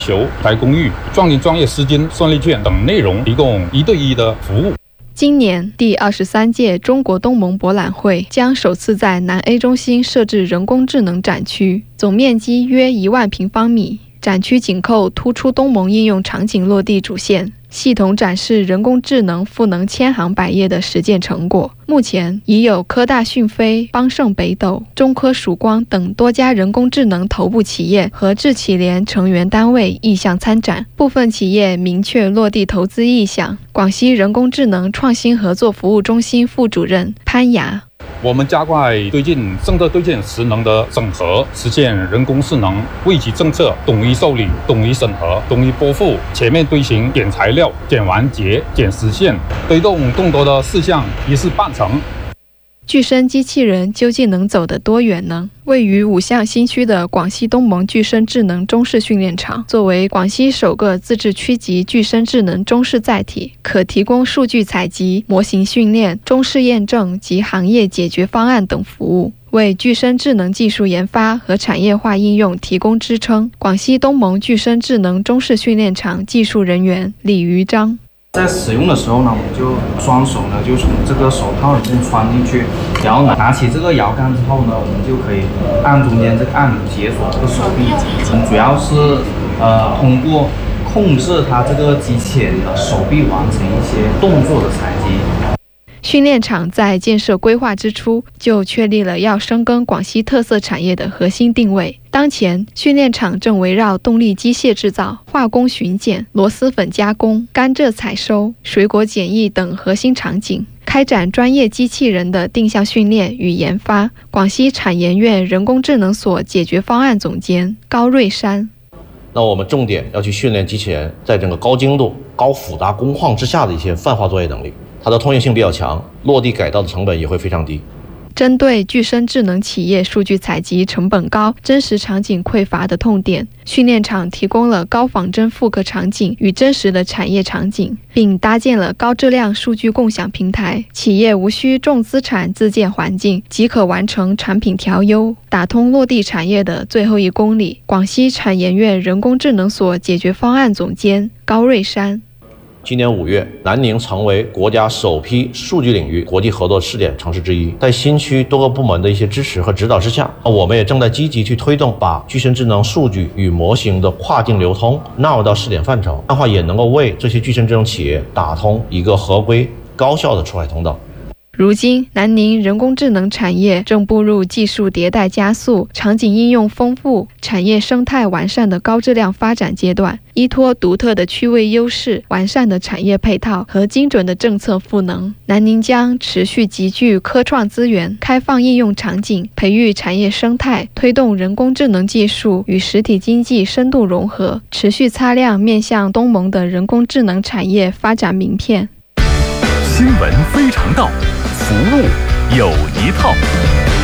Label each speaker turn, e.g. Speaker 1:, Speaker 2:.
Speaker 1: 求宅公寓、创新专业资金顺利券等内容，提供1对1的服务。
Speaker 2: 今年第23届中国东盟博览会将首次在南 A 中心设置人工智能展区，总面积约1万平方米。展区紧扣突出东盟应用场景落地主线，系统展示人工智能赋能千行百业的实践成果。目前已有科大讯飞、邦盛北斗、中科曙光等多家人工智能头部企业和智企联成员单位意向参展，部分企业明确落地投资意向。广西人工智能创新合作服务中心副主任潘雅，
Speaker 1: 我们加快推进政策对接职能的整合，实现人工智能为其政策统一受理、统一审核、统一拨付，全面推行减材料、减完结、减时限，推动更多的事项一事办成。
Speaker 2: 具身机器人究竟能走得多远呢？位于五巷新区的广西东盟具身智能中式训练场，作为广西首个自治区级具身智能中式载体，可提供数据采集、模型训练、中式验证及行业解决方案等服务，为具身智能技术研发和产业化应用提供支撑。广西东盟具身智能中式训练场技术人员李于章，
Speaker 3: 在使用的时候呢，我们就双手呢就从这个手套里面穿进去，然后拿起这个摇杆之后呢，我们就可以按中间这个按钮解锁这个手臂。我们主要是通过控制它这个机器人的手臂完成一些动作的采集。
Speaker 2: 训练场在建设规划之初就确立了要深耕广西特色产业的核心定位。当前，训练场正围绕动力机械制造、化工巡检、螺蛳粉加工、甘蔗采收、水果检疫等核心场景，开展专业机器人的定向训练与研发。广西产研院人工智能所解决方案总监高瑞山，
Speaker 4: 那我们重点要去训练机器人在整个高精度、高复杂工况之下的一些泛化作业能力，它的通用性比较强，落地改造的成本也会非常低。
Speaker 2: 针对具身智能企业数据采集成本高、真实场景匮乏的痛点，训练场提供了高仿真复刻场景与真实的产业场景，并搭建了高质量数据共享平台，企业无需重资产自建环境，即可完成产品调优，打通落地产业的最后1公里。广西产研院人工智能所解决方案总监高瑞山，
Speaker 4: 今年5月，南宁成为国家首批数据领域国际合作试点城市之一。在新区多个部门的一些支持和指导之下，我们也正在积极去推动把具身智能数据与模型的跨境流通纳入到试点范畴，这样的话也能够为这些具身智能企业打通一个合规高效的出海通道。
Speaker 2: 如今，南宁人工智能产业正步入技术迭代加速、场景应用丰富、产业生态完善的高质量发展阶段。依托独特的区位优势、完善的产业配套和精准的政策赋能，南宁将持续集聚科创资源，开放应用场景，培育产业生态，推动人工智能技术与实体经济深度融合，持续擦亮面向东盟的人工智能产业发展名片。
Speaker 5: 新闻非常道，服务有一套。